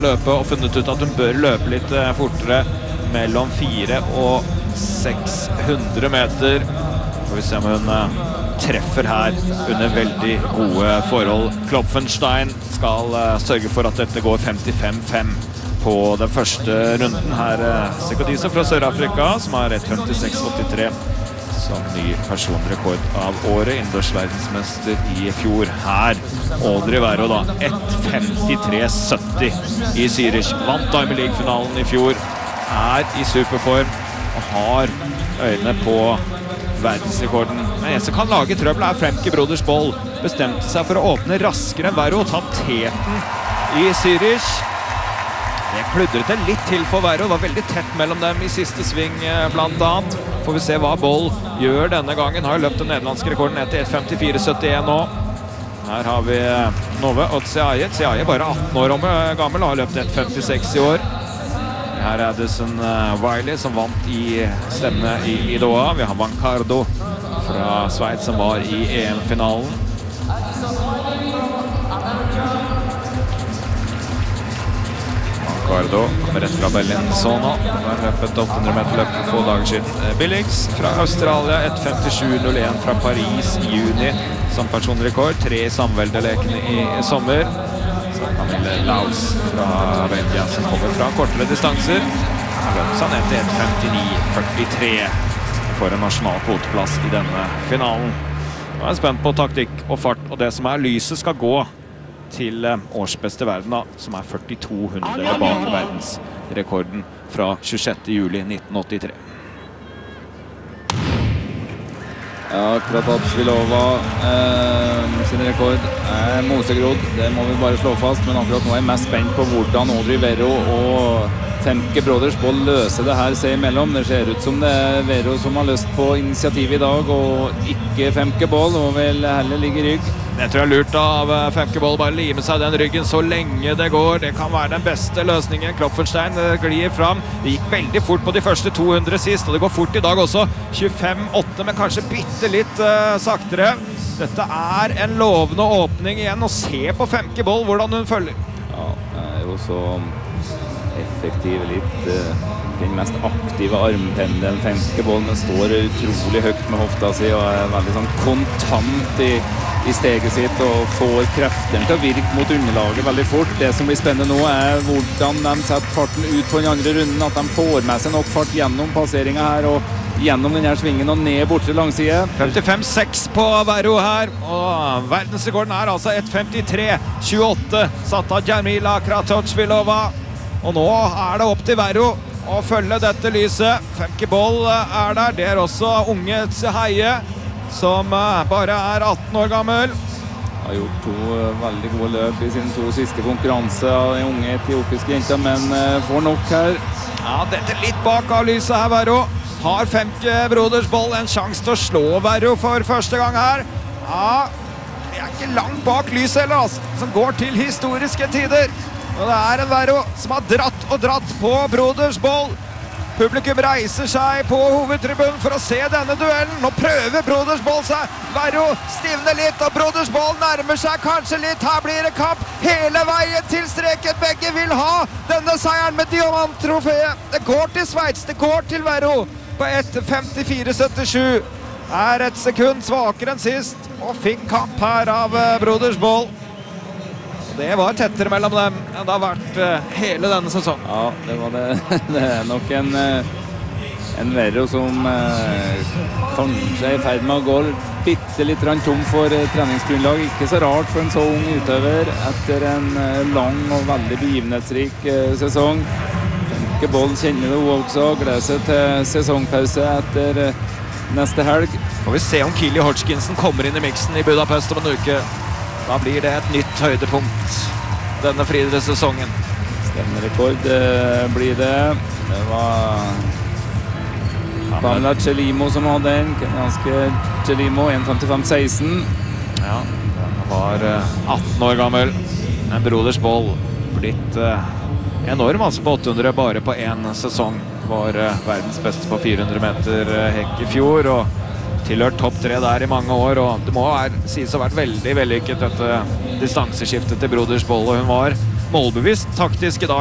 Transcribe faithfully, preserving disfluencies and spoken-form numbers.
løpe og funnet ut at hun bør løpe litt fortere mellom fire og seks hundre meter. Får vi se om hun treffer her under veldig gode forhold. Klopfenstein skal sørge for at dette går femtifem fem på den første runden. Her Sekodiso fra Sør-Afrika som har ett femtiseks åttitre som ny personrekord av året, innendørs verdensmester i fjor. Her Audrey Verro da, ett femtitre sytti i Zürich. Vant Diamond League-finalen i fjor, er i superform og har øynene på verdensrekorden. Men en som kan lage trøbbel er Femke Broders Boll. Bestemte seg for å åpne raskere enn Verro og ta teten i Zürich. Det kludret det litt til for Verro. Det var veldig tett mellom dem i siste sving blant annet. Får vi se hva Boll gjør denne gangen. Har løpt den nederlandske rekorden etter ett femtifire syttien nå. Her har vi Nove og Tsiaye. Tsiaye bare atten år gammel og har løpt ett femtiseks i år. Her er Addison Wiley som vant i stemmene i, i Doha. Vi har Vancardo fra Schweiz som var i E M-finalen. Vancardo kommer rett fra Bellinzona. Han har løpet åtte hundre meter løp for få dager siden. Billings fra Australia, ett femtisju null en fra Paris i juni som personrekord. Tre samveldelekene i, i sommer. Camille Laus fra Belgia som kommer fra kortere distanser. Han løp seg ned til ett femtini førtitre for en nasjonal kvoteplass i denne finalen. Nå er jeg spent på taktikk og fart, og det som er lyset skal gå til årsbeste verden da, som er førtito hundre bak verdensrekorden fra tjuesjette juli nitten åttitre. Ja, Kratochvilova eh, sin rekord er mosegrodd, det må vi bare slå fast, men akkurat nå er jeg mest spent på hvordan Audrey Verro og Femke Broders Boll løser det her seg imellom. Det ser ut som det er Verro som har lyst på initiativ i dag, og ikke Femke Boll, og vel heller ligger i rygg. Jeg tror jeg er lurt av Femke Boll, bare lime seg den ryggen så lenge det går. Det kan være den beste løsningen. Klopfenstein glir fram. Det gikk veldig fort på de første to hundre sist, og det går fort i dag også. tjuefem åtte, men kanskje bitte litt uh, saktere. Dette er en lovende åpning igjen, og se på Femke Boll hvordan hun følger. Ja, det er jo så effektiv, litt uh, den mest aktive armpendelen. Femke Boll står utrolig høyt med hofta si og er veldig sånn kontant i i steget sitt og får kreftene til å virke mot underlaget veldig fort. Det som blir spennende nå er hvordan de setter farten ut på den andre runden, at de får med seg nok fart gjennom passeringen her og gjennom denne svingen og ned bortre langside. femtifem seks på Verro her, og verdensrekorden er altså ett femtitre tjueåtte satt av Jarmila Kratochvilova. Og nå er det opp til Verro å følge dette lyset. Femke Boll er der, det er også unge Tsiaye, som bare er atten år gammel. Har gjort to veldig gode løp i sine to siste konkurranser av den unge etiopiske jenta, men får nok her. Ja, dette litt bak av lyset her, Verro. Har Femke Broders Boll en sjanse til å slå Verro for første gang her? Ja, det er ikke langt bak lyset heller, altså, som går til historiske tider. Og det er en Verro som har dratt og dratt på Broders Boll. Publikum reiser seg på hovedtribunen for å se denne duellen. Nå prøver Broders Boll seg. Verro stivner litt, og Broders Boll nærmer seg kanskje litt. Her blir det kamp hele veien til streken. Begge vil ha denne seieren med diamanttrofeet. Det går til Schweiz, det går til Verro på ett femtifire syttisju. Er et sekund svakere enn sist, og fikk kamp her av Broders Boll. Det var tettere mellom dem enn det har vært uh, hele denne sesongen. Ja, det var det. Det er nok en, en Verro som uh, kanskje er i ferd med å gå bitte litt tom for uh, treningsgrunnlag. Ikke så rart for en så ung utøver etter en uh, lang og veldig begivenhetsrik uh, sesong. Femke Boll kjenner det også, gleder seg til sesongpause etter uh, neste helg. Får vi se om Keely Hodgkinson kommer inn i miksen i Budapest om en uke. Da blir det et nytt høydepunkt denne friidrettssesongen. Stemmerekord blir det. Det var Pamela Chelimo som hadde den. Ganske Chelimo, ett femtifem seksten. Ja, den var atten år gammel. En Broders Boll blitt enorm, altså på åtte hundre bare på en sesong. Var verdens beste på fire hundre meter hekk i fjor, og tilhørt topp tre der i mange år, og det må være, sies å ha vært veldig vellykket dette distanseskiftet til Broders Boll, og hun var målbevisst taktisk i dag.